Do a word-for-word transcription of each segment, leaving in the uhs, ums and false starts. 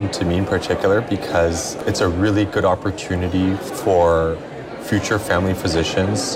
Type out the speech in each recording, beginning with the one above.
important to me in particular because it's a really good opportunity for future family physicians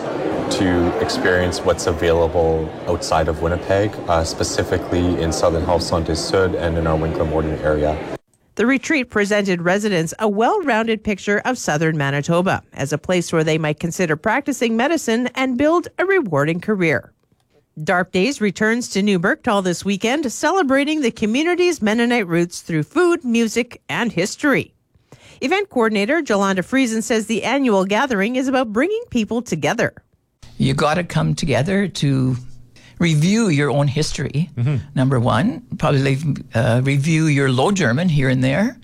to experience what's available outside of Winnipeg, uh, specifically in Southern Health Centre Sud and in our Winkler-Morden area. The retreat presented residents a well-rounded picture of southern Manitoba as a place where they might consider practicing medicine and build a rewarding career. DARP Days returns to New Birkdal this weekend, celebrating the community's Mennonite roots through food, music, and history. Event coordinator Jolanda Friesen says the annual gathering is about bringing people together. You got to come together to review your own history, mm-hmm. number one. Probably uh, review your Low German here and there.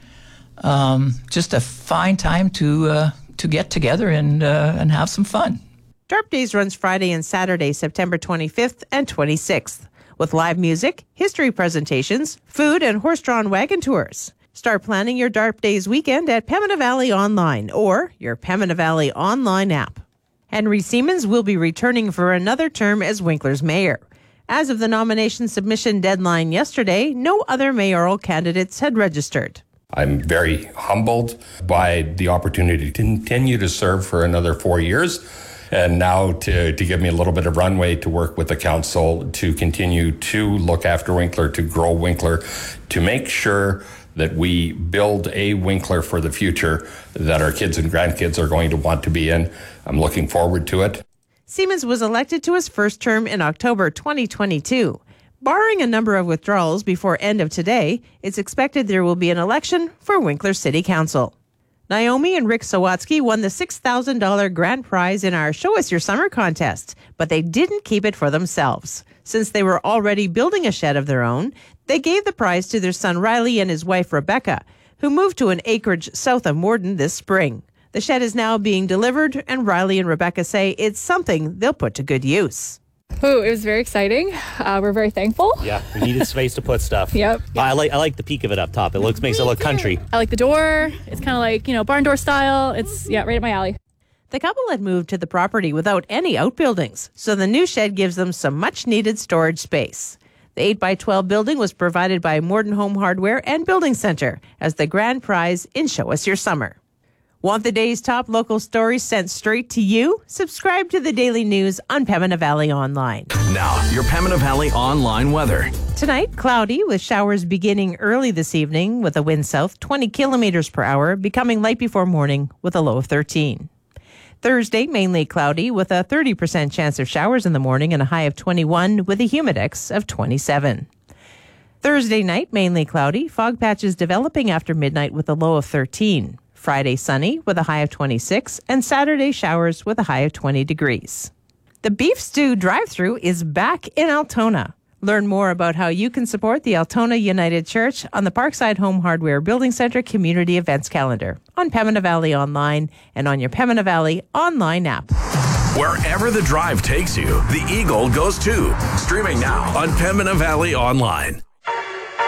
Um, just a fine time to uh, to get together and uh, and have some fun. DARP Days runs Friday and Saturday, September twenty-fifth and twenty-sixth, with live music, history presentations, food, and horse-drawn wagon tours. Start planning your DARP Days weekend at Pembina Valley Online or your Pembina Valley Online app. Henry Siemens will be returning for another term as Winkler's mayor. As of the nomination submission deadline yesterday, no other mayoral candidates had registered. I'm very humbled by the opportunity to continue to serve for another four years and now to, to give me a little bit of runway to work with the council to continue to look after Winkler, to grow Winkler, to make sure that we build a Winkler for the future that our kids and grandkids are going to want to be in. I'm looking forward to it. Siemens was elected to his first term in October twenty twenty-two. Barring a number of withdrawals before end of today, it's expected there will be an election for Winkler City Council. Naomi and Rick Sawatsky won the six thousand dollars grand prize in our Show Us Your Summer contest, but they didn't keep it for themselves. Since they were already building a shed of their own, they gave the prize to their son Riley and his wife Rebecca, who moved to an acreage south of Morden this spring. The shed is now being delivered, and Riley and Rebecca say it's something they'll put to good use. Oh, it was very exciting. Uh, we're very thankful. Yeah, we needed space to put stuff. Yep. I like I like the peak of it up top. It looks makes it look country. I like the door. It's kind of like, you know, barn door style. It's, yeah, right up my alley. The couple had moved to the property without any outbuildings, so the new shed gives them some much-needed storage space. The eight by twelve building was provided by Morden Home Hardware and Building Center as the grand prize in Show Us Your Summer. Want the day's top local stories sent straight to you? Subscribe to the Daily News on Pembina Valley Online. Now, your Pembina Valley Online weather. Tonight, cloudy with showers beginning early this evening with a wind south twenty kilometers per hour, becoming light before morning with a low of thirteen. Thursday, mainly cloudy with a thirty percent chance of showers in the morning and a high of twenty-one with a humidex of twenty-seven. Thursday night, mainly cloudy, fog patches developing after midnight with a low of thirteen. Friday, sunny with a high of twenty-six, and Saturday, showers with a high of twenty degrees. The Beef Stew drive-thru is back in Altona. Learn more about how you can support the Altona United Church on the Parkside Home Hardware Building Center Community Events Calendar on Pembina Valley Online and on your Pembina Valley Online app. Wherever the drive takes you, the Eagle goes too. Streaming now on Pembina Valley Online.